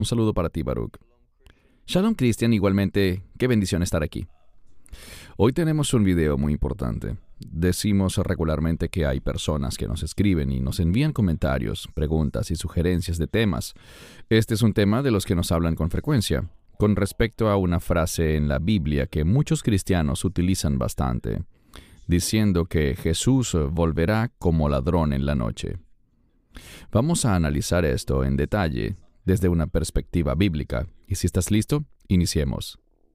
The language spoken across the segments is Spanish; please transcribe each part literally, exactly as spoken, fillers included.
Un saludo para ti, Baruch. Shalom, Cristian. Igualmente, qué bendición estar aquí. Hoy tenemos un video muy importante. Decimos regularmente que hay personas que nos escriben y nos envían comentarios, preguntas y sugerencias de temas. Este es un tema de los que nos hablan con frecuencia, con respecto a una frase en la Biblia que muchos cristianos utilizan bastante, diciendo que Jesús volverá como ladrón en la noche. Vamos a analizar esto en detalle desde una perspectiva bíblica. Y si estás listo, iniciemos.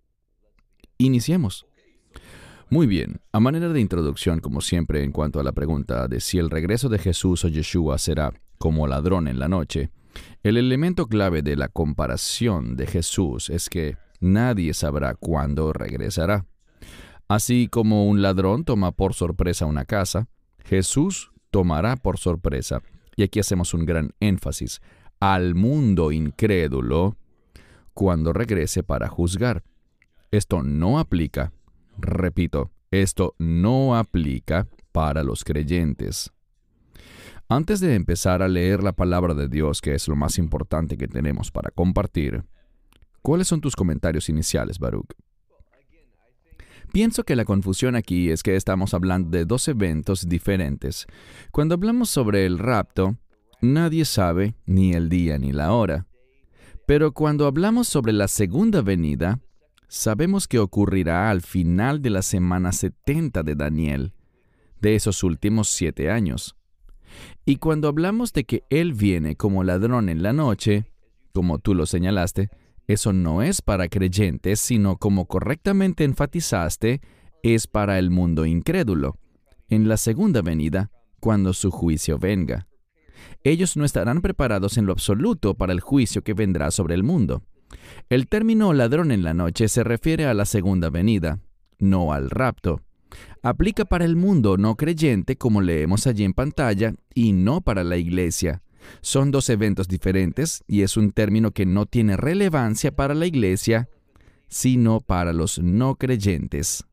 Iniciemos. Muy bien, a manera de introducción, como siempre, en cuanto a la pregunta de si el regreso de Jesús o Yeshua será como ladrón en la noche, el elemento clave de la comparación de Jesús es que nadie sabrá cuándo regresará. Así como un ladrón toma por sorpresa una casa, Jesús tomará por sorpresa, y aquí hacemos un gran énfasis, al mundo incrédulo cuando regrese para juzgar. Esto no aplica, repito, esto no aplica para los creyentes. Antes de empezar a leer la palabra de Dios, que es lo más importante que tenemos para compartir, ¿cuáles son tus comentarios iniciales, Baruch? Pienso que la confusión aquí es que estamos hablando de dos eventos diferentes. Cuando hablamos sobre el rapto, nadie sabe ni el día ni la hora. Pero cuando hablamos sobre la segunda venida, sabemos que ocurrirá al final de la semana setenta de Daniel, de esos últimos siete años. Y cuando hablamos de que Él viene como ladrón en la noche, como tú lo señalaste, eso no es para creyentes, sino como correctamente enfatizaste, es para el mundo incrédulo, en la segunda venida, cuando su juicio venga. Ellos no estarán preparados en lo absoluto para el juicio que vendrá sobre el mundo. El término ladrón en la noche se refiere a la segunda venida, no al rapto. Aplica para el mundo no creyente, como leemos allí en pantalla, y no para la iglesia. Son dos eventos diferentes y es un término que no tiene relevancia para la iglesia, sino para los no creyentes.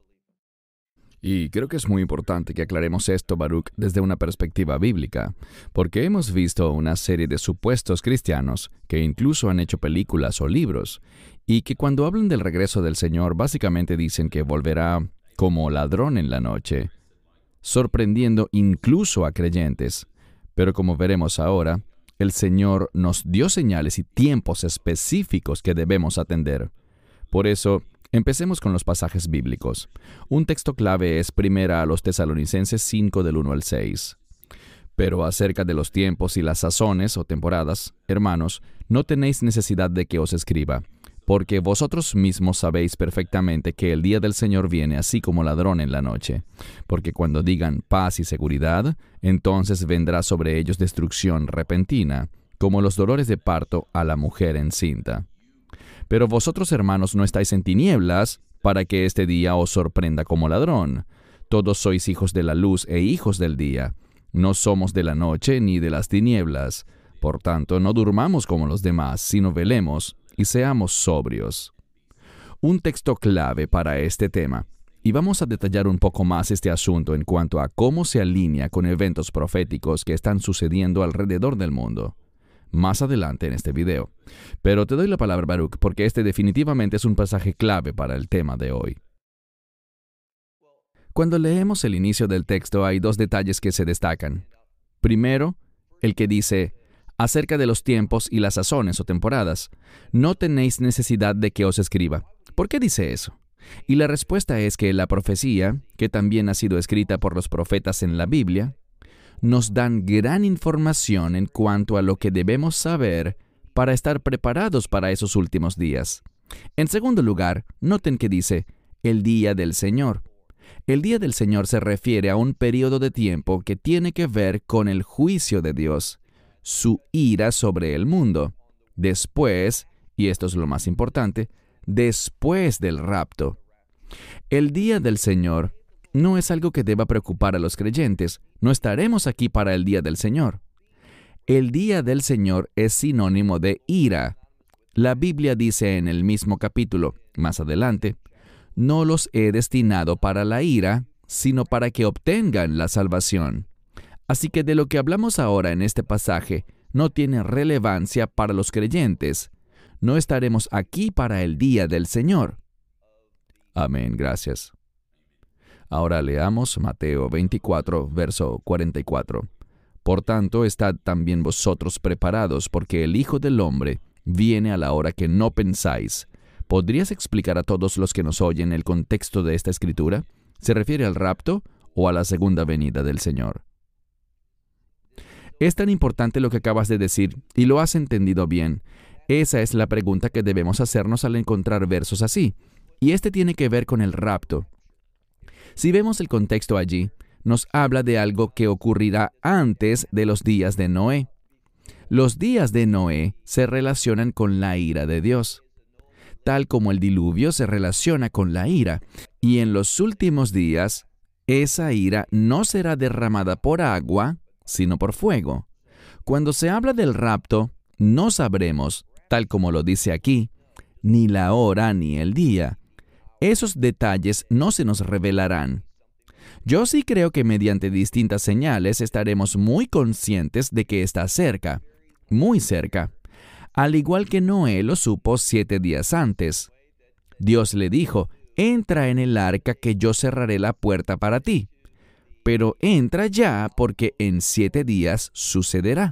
Y creo que es muy importante que aclaremos esto, Baruch, desde una perspectiva bíblica, porque hemos visto una serie de supuestos cristianos que incluso han hecho películas o libros, y que cuando hablan del regreso del Señor básicamente dicen que volverá como ladrón en la noche, sorprendiendo incluso a creyentes. Pero como veremos ahora, el Señor nos dio señales y tiempos específicos que debemos atender. Por eso, empecemos con los pasajes bíblicos. Un texto clave es Primera a los Tesalonicenses cinco del uno al seis. Pero acerca de los tiempos y las sazones o temporadas, hermanos, no tenéis necesidad de que os escriba, porque vosotros mismos sabéis perfectamente que el día del Señor viene así como ladrón en la noche. Porque cuando digan paz y seguridad, entonces vendrá sobre ellos destrucción repentina, como los dolores de parto a la mujer encinta. Pero vosotros, hermanos, no estáis en tinieblas, para que este día os sorprenda como ladrón. Todos sois hijos de la luz e hijos del día. No somos de la noche ni de las tinieblas. Por tanto, no durmamos como los demás, sino velemos y seamos sobrios. Un texto clave para este tema, y vamos a detallar un poco más este asunto en cuanto a cómo se alinea con eventos proféticos que están sucediendo alrededor del mundo, más adelante en este video. Pero te doy la palabra, Baruch, porque este definitivamente es un pasaje clave para el tema de hoy. Cuando leemos el inicio del texto hay dos detalles que se destacan. Primero, el que dice, acerca de los tiempos y las sazones o temporadas, no tenéis necesidad de que os escriba. ¿Por qué dice eso? Y la respuesta es que la profecía, que también ha sido escrita por los profetas en la Biblia, nos dan gran información en cuanto a lo que debemos saber para estar preparados para esos últimos días. En segundo lugar, noten que dice, el día del Señor. El día del Señor se refiere a un periodo de tiempo que tiene que ver con el juicio de Dios, su ira sobre el mundo, después, y esto es lo más importante, después del rapto. El día del Señor no es algo que deba preocupar a los creyentes. No estaremos aquí para el día del Señor. El día del Señor es sinónimo de ira. La Biblia dice en el mismo capítulo, más adelante, no los he destinado para la ira, sino para que obtengan la salvación. Así que de lo que hablamos ahora en este pasaje no tiene relevancia para los creyentes. no estaremos aquí para el día del Señor. Amén, gracias. Ahora leamos Mateo veinticuatro, verso cuarenta y cuatro. Por tanto, estad también vosotros preparados, porque el Hijo del Hombre viene a la hora que no pensáis. ¿Podrías explicar a todos los que nos oyen el contexto de esta escritura? ¿Se refiere al rapto o a la segunda venida del Señor? Es tan importante lo que acabas de decir, y lo has entendido bien. Esa es la pregunta que debemos hacernos al encontrar versos así, y este tiene que ver con el rapto. Si vemos el contexto allí, nos habla de algo que ocurrirá antes de los días de Noé. Los días de Noé se relacionan con la ira de Dios, tal como el diluvio se relaciona con la ira, y en los últimos días, esa ira no será derramada por agua, sino por fuego. Cuando se habla del rapto, no sabremos, tal como lo dice aquí, ni la hora ni el día. Esos detalles no se nos revelarán. Yo sí creo que mediante distintas señales estaremos muy conscientes de que está cerca, muy cerca, al igual que Noé lo supo siete días antes. Dios le dijo, entra en el arca que yo cerraré la puerta para ti. Pero entra ya porque en siete días sucederá.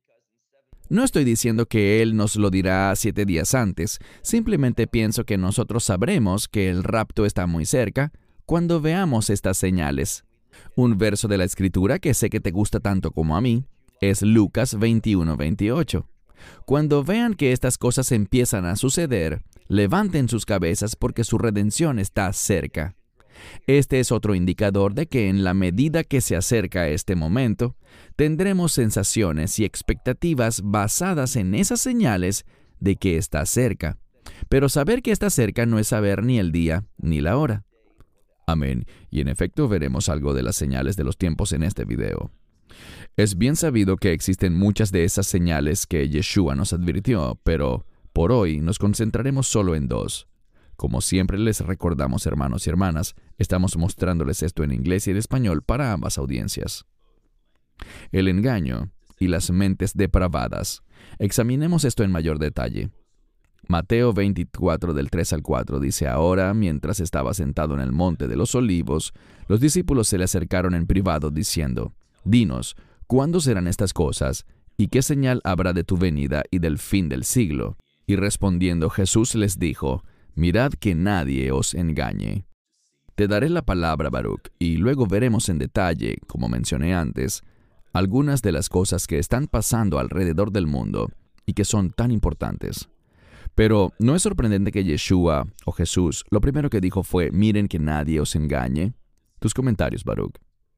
No estoy diciendo que Él nos lo dirá siete días antes, simplemente pienso que nosotros sabremos que el rapto está muy cerca cuando veamos estas señales. Un verso de la Escritura que sé que te gusta tanto como a mí es Lucas veintiuno, veintiocho. Cuando vean que estas cosas empiezan a suceder, levanten sus cabezas porque su redención está cerca. Este es otro indicador de que en la medida que se acerca este momento, tendremos sensaciones y expectativas basadas en esas señales de que está cerca. Pero saber que está cerca no es saber ni el día ni la hora. Amén. Y en efecto veremos algo de las señales de los tiempos en este video. Es bien sabido que existen muchas de esas señales que Yeshua nos advirtió, pero por hoy nos concentraremos solo en dos. Como siempre les recordamos, hermanos y hermanas, estamos mostrándoles esto en inglés y en español para ambas audiencias. El engaño y las mentes depravadas. Examinemos esto en mayor detalle. Mateo veinticuatro del tres al cuatro dice, ahora, mientras estaba sentado en el monte de los olivos, los discípulos se le acercaron en privado diciendo, dinos, ¿cuándo serán estas cosas? ¿Y qué señal habrá de tu venida y del fin del siglo? Y respondiendo Jesús les dijo, mirad que nadie os engañe. Te daré la palabra, Baruch, y luego veremos en detalle, como mencioné antes, algunas de las cosas que están pasando alrededor del mundo y que son tan importantes. Pero ¿no es sorprendente que Yeshua, o Jesús, lo primero que dijo fue, miren que nadie os engañe? Tus comentarios, Baruch.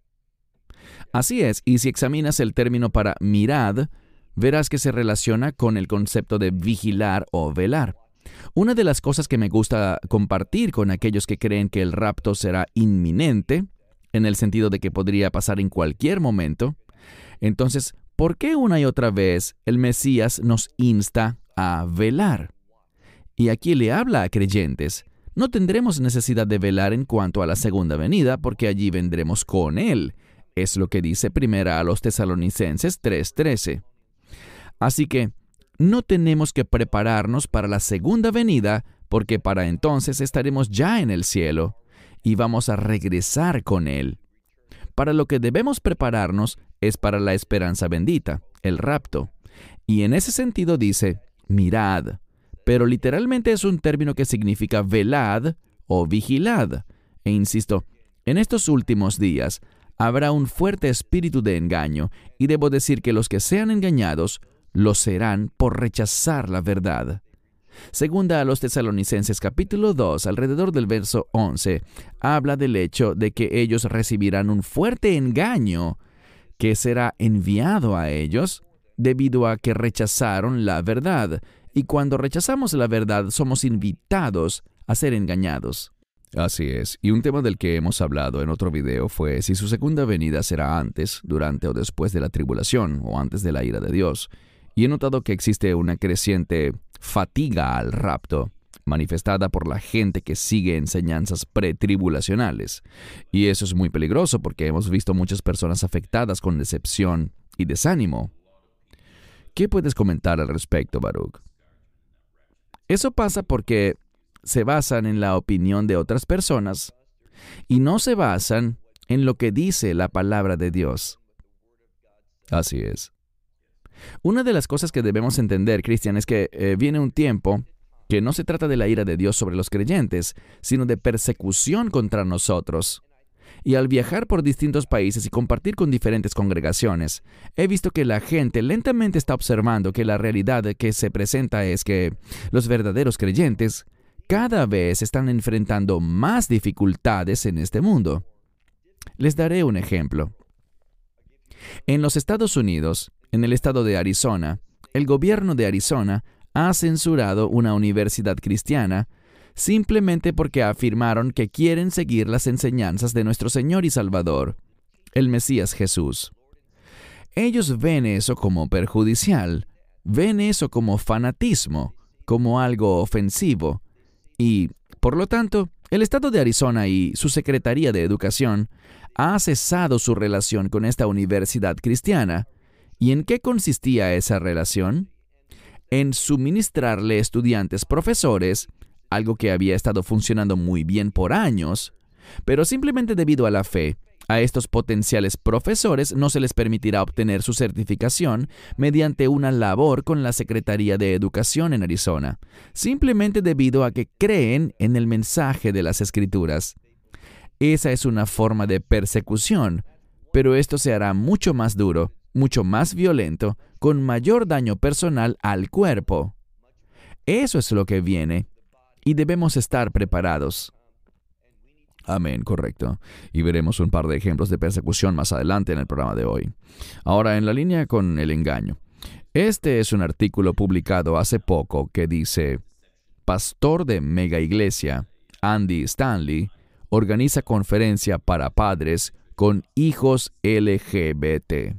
Así es, y si examinas el término para mirad, verás que se relaciona con el concepto de vigilar o velar. Una de las cosas que me gusta compartir con aquellos que creen que el rapto será inminente, en el sentido de que podría pasar en cualquier momento, entonces, ¿por qué una y otra vez el Mesías nos insta a velar? Y aquí le habla a creyentes. No tendremos necesidad de velar en cuanto a la segunda venida, porque allí vendremos con Él. Es lo que dice primera a los Tesalonicenses tres trece. Así que, no tenemos que prepararnos para la segunda venida, porque para entonces estaremos ya en el cielo y vamos a regresar con Él. Para lo que debemos prepararnos es para la esperanza bendita, el rapto. Y en ese sentido dice, mirad, pero literalmente es un término que significa velad o vigilad. E insisto, en estos últimos días habrá un fuerte espíritu de engaño, y debo decir que los que sean engañados lo serán por rechazar la verdad. Segunda a los Tesalonicenses capítulo dos, alrededor del verso once, habla del hecho de que ellos recibirán un fuerte engaño que será enviado a ellos debido a que rechazaron la verdad. Y cuando rechazamos la verdad, somos invitados a ser engañados. Así es, y un tema del que hemos hablado en otro video fue si su segunda venida será antes, durante o después de la tribulación, o antes de la ira de Dios. Y he notado que existe una creciente fatiga al rapto, manifestada por la gente que sigue enseñanzas pretribulacionales. Y eso es muy peligroso porque hemos visto muchas personas afectadas con decepción y desánimo. ¿Qué puedes comentar al respecto, Baruch? Eso pasa porque se basan en la opinión de otras personas y no se basan en lo que dice la palabra de Dios. Así es. Una de las cosas que debemos entender, Cristian, es que eh, viene un tiempo que no se trata de la ira de Dios sobre los creyentes, sino de persecución contra nosotros. Y al viajar por distintos países y compartir con diferentes congregaciones, he visto que la gente lentamente está observando que la realidad que se presenta es que los verdaderos creyentes cada vez están enfrentando más dificultades en este mundo. Les daré un ejemplo. En los Estados Unidos, en el estado de Arizona, el gobierno de Arizona ha censurado una universidad cristiana simplemente porque afirmaron que quieren seguir las enseñanzas de nuestro Señor y Salvador, el Mesías Jesús. Ellos ven eso como perjudicial, ven eso como fanatismo, como algo ofensivo, y, por lo tanto, el estado de Arizona y su Secretaría de Educación ha cesado su relación con esta universidad cristiana. ¿Y en qué consistía esa relación? En suministrarle estudiantes profesores, algo que había estado funcionando muy bien por años, pero simplemente debido a la fe, a estos potenciales profesores no se les permitirá obtener su certificación mediante una labor con la Secretaría de Educación en Arizona, simplemente debido a que creen en el mensaje de las Escrituras. Esa es una forma de persecución, pero esto se hará mucho más duro, mucho más violento, con mayor daño personal al cuerpo. Eso es lo que viene, y debemos estar preparados. Amén, correcto. Y veremos un par de ejemplos de persecución más adelante en el programa de hoy. Ahora, en la línea con el engaño. Este es un artículo publicado hace poco que dice: pastor de mega iglesia, Andy Stanley, organiza conferencia para padres con hijos L G B T.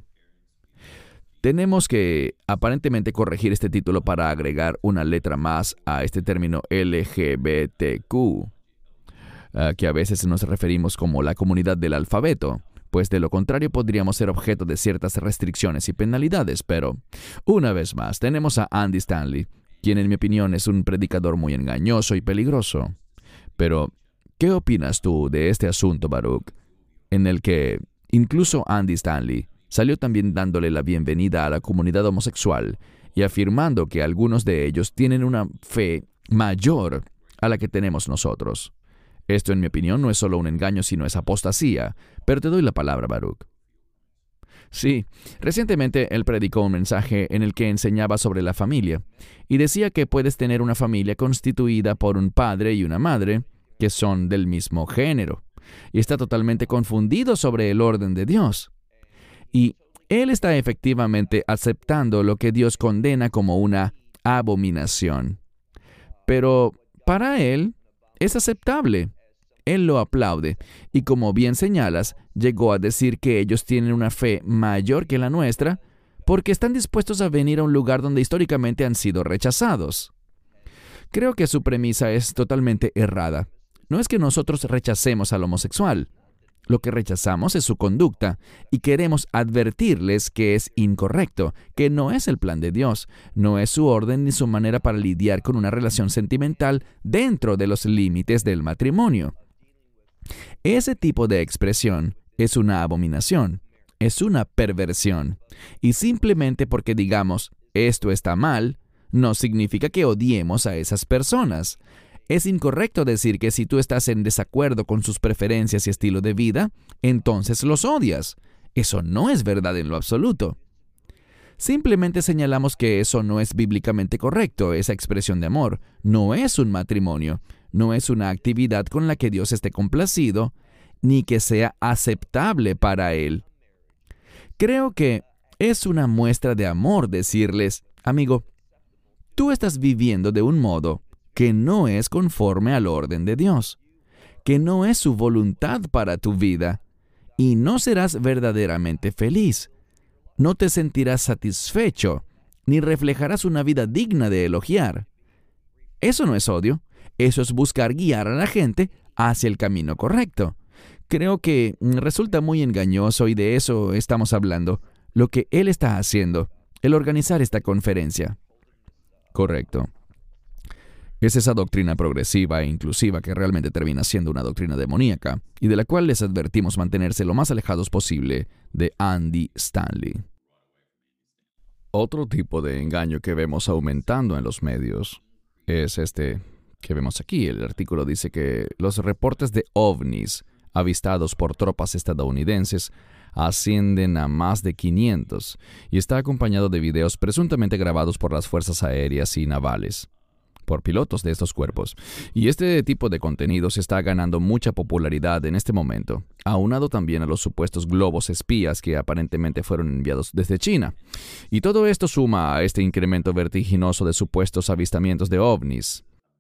Tenemos que aparentemente corregir este título para agregar una letra más a este término L G B T Q. Uh, que a veces nos referimos como la comunidad del alfabeto, pues de lo contrario podríamos ser objeto de ciertas restricciones y penalidades, pero una vez más tenemos a Andy Stanley, quien en mi opinión es un predicador muy engañoso y peligroso. Pero, ¿qué opinas tú de este asunto, Baruch, en el que incluso Andy Stanley salió también dándole la bienvenida a la comunidad homosexual y afirmando que algunos de ellos tienen una fe mayor a la que tenemos nosotros? Esto, en mi opinión, no es solo un engaño, sino es apostasía. Pero te doy la palabra, Baruch. Sí, recientemente él predicó un mensaje en el que enseñaba sobre la familia, y decía que puedes tener una familia constituida por un padre y una madre que son del mismo género, y está totalmente confundido sobre el orden de Dios. Y él está efectivamente aceptando lo que Dios condena como una abominación. Pero para él es aceptable. Él lo aplaude, y como bien señalas, llegó a decir que ellos tienen una fe mayor que la nuestra porque están dispuestos a venir a un lugar donde históricamente han sido rechazados. Creo que su premisa es totalmente errada. No es que nosotros rechacemos al homosexual. Lo que rechazamos es su conducta, y queremos advertirles que es incorrecto, que no es el plan de Dios, no es su orden ni su manera para lidiar con una relación sentimental dentro de los límites del matrimonio. Ese tipo de expresión es una abominación, es una perversión, y simplemente porque digamos esto está mal, no significa que odiemos a esas personas. Es incorrecto decir que si tú estás en desacuerdo con sus preferencias y estilo de vida, entonces los odias. Eso no es verdad en lo absoluto. Simplemente señalamos que eso no es bíblicamente correcto, esa expresión de amor. No es un matrimonio, no es una actividad con la que Dios esté complacido, ni que sea aceptable para Él. Creo que es una muestra de amor decirles, amigo, tú estás viviendo de un modo que no es conforme al orden de Dios, que no es su voluntad para tu vida, y no serás verdaderamente feliz. No te sentirás satisfecho, ni reflejarás una vida digna de elogiar. Eso no es odio, eso es buscar guiar a la gente hacia el camino correcto. Creo que resulta muy engañoso, y de eso estamos hablando, lo que él está haciendo, el organizar esta conferencia. Correcto. Es esa doctrina progresiva e inclusiva que realmente termina siendo una doctrina demoníaca y de la cual les advertimos mantenerse lo más alejados posible de Andy Stanley. Otro tipo de engaño que vemos aumentando en los medios es este que vemos aquí. El artículo dice que los reportes de ovnis avistados por tropas estadounidenses ascienden a más de quinientos y está acompañado de videos presuntamente grabados por las fuerzas aéreas y navales, por pilotos de estos cuerpos. Y este tipo de contenidos está ganando mucha popularidad en este momento, aunado también a los supuestos globos espías que aparentemente fueron enviados desde China. Y todo esto suma a este incremento vertiginoso de supuestos avistamientos de ovnis.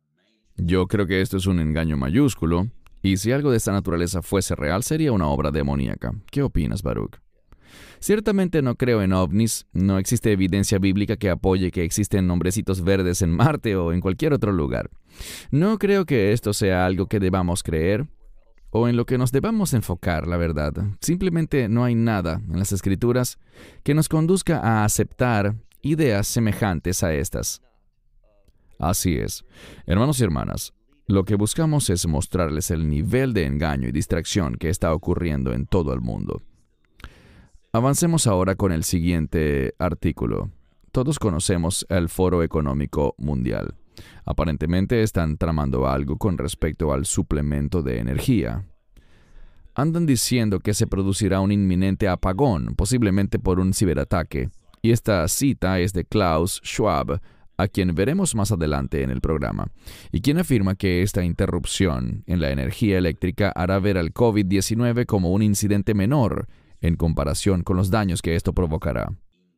Yo creo que esto es un engaño mayúsculo, y si algo de esta naturaleza fuese real, sería una obra demoníaca. ¿Qué opinas, Baruch? Ciertamente no creo en ovnis, no existe evidencia bíblica que apoye que existen hombrecitos verdes en Marte o en cualquier otro lugar. No creo que esto sea algo que debamos creer o en lo que nos debamos enfocar, la verdad. Simplemente no hay nada en las Escrituras que nos conduzca a aceptar ideas semejantes a estas. Así es. Hermanos y hermanas, lo que buscamos es mostrarles el nivel de engaño y distracción que está ocurriendo en todo el mundo. Avancemos ahora con el siguiente artículo. Todos conocemos el Foro Económico Mundial. Aparentemente están tramando algo con respecto al suplemento de energía. Andan diciendo que se producirá un inminente apagón, posiblemente por un ciberataque. Y esta cita es de Klaus Schwab, a quien veremos más adelante en el programa, y quien afirma que esta interrupción en la energía eléctrica hará ver al COVID diecinueve como un incidente menor en comparación con los daños que esto provocará.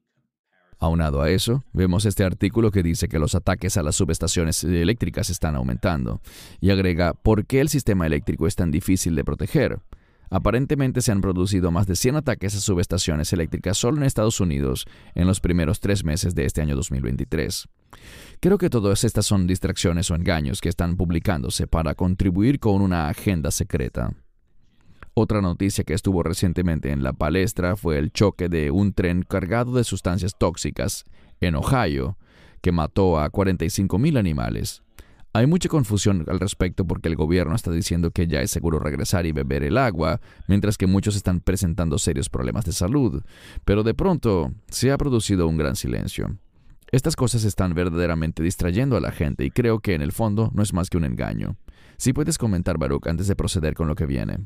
Aunado a eso, vemos este artículo que dice que los ataques a las subestaciones eléctricas están aumentando, y agrega, ¿por qué el sistema eléctrico es tan difícil de proteger? Aparentemente se han producido más de cien ataques a subestaciones eléctricas solo en Estados Unidos en los primeros tres meses de este año dos mil veintitrés. Creo que todas estas son distracciones o engaños que están publicándose para contribuir con una agenda secreta. Otra noticia que estuvo recientemente en la palestra fue el choque de un tren cargado de sustancias tóxicas en Ohio, que mató a cuarenta y cinco mil animales. Hay mucha confusión al respecto porque el gobierno está diciendo que ya es seguro regresar y beber el agua, mientras que muchos están presentando serios problemas de salud. Pero de pronto se ha producido un gran silencio. Estas cosas están verdaderamente distrayendo a la gente y creo que en el fondo no es más que un engaño. Si puedes comentar, Baruch, antes de proceder con lo que viene.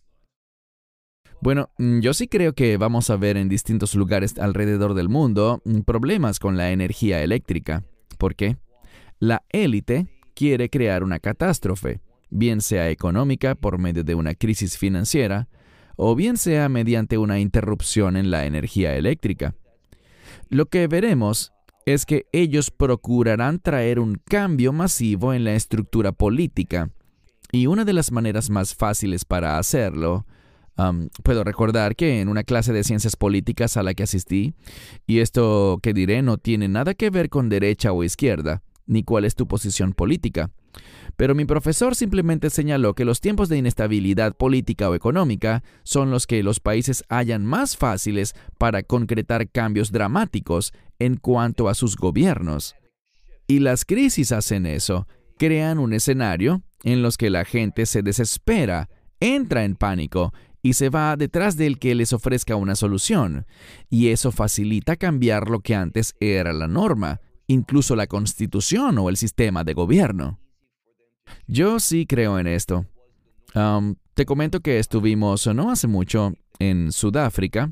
Bueno, yo sí creo que vamos a ver en distintos lugares alrededor del mundo problemas con la energía eléctrica. ¿Por qué? La élite quiere crear una catástrofe, bien sea económica por medio de una crisis financiera, o bien sea mediante una interrupción en la energía eléctrica. Lo que veremos es que ellos procurarán traer un cambio masivo en la estructura política, y una de las maneras más fáciles para hacerlo, um, puedo recordar que en una clase de ciencias políticas a la que asistí, y esto que diré no tiene nada que ver con derecha o izquierda, ni cuál es tu posición política. Pero mi profesor simplemente señaló que los tiempos de inestabilidad política o económica son los que los países hallan más fáciles para concretar cambios dramáticos en cuanto a sus gobiernos. Y las crisis hacen eso, crean un escenario en los que la gente se desespera, entra en pánico y se va detrás del que les ofrezca una solución. Y eso facilita cambiar lo que antes era la norma, incluso la Constitución o el sistema de gobierno. Yo sí creo en esto. Um, te comento que estuvimos no hace mucho en Sudáfrica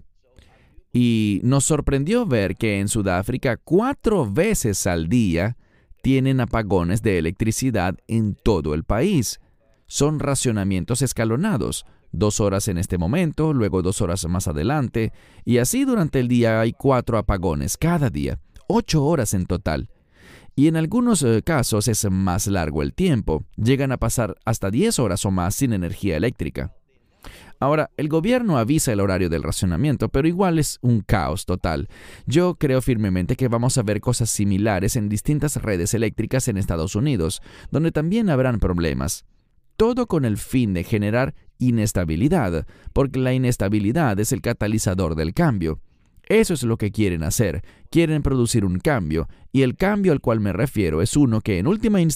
y nos sorprendió ver que en Sudáfrica cuatro veces al día tienen apagones de electricidad en todo el país. Son racionamientos escalonados, dos horas en este momento, luego dos horas más adelante, y así durante el día hay cuatro apagones cada día. Ocho horas en total. Y en algunos eh, casos es más largo el tiempo. Llegan a pasar hasta diez horas o más sin energía eléctrica. Ahora, el gobierno avisa el horario del racionamiento, pero igual es un caos total. Yo creo firmemente que vamos a ver cosas similares en distintas redes eléctricas en Estados Unidos, donde también habrán problemas. Todo con el fin de generar inestabilidad, porque la inestabilidad es el catalizador del cambio. Eso es lo que quieren hacer. Quieren producir un cambio, y el cambio al cual me refiero es uno que en última instancia